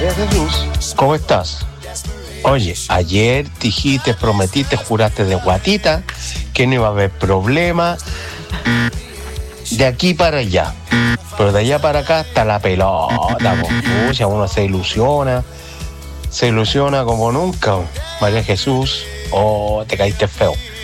María Jesús, ¿cómo estás? Oye, ayer dijiste, prometiste, juraste de guatita que no iba a haber problema de aquí para allá. Pero de allá para acá está la pelota, pucha, uno se ilusiona como nunca. María Jesús, te caíste feo.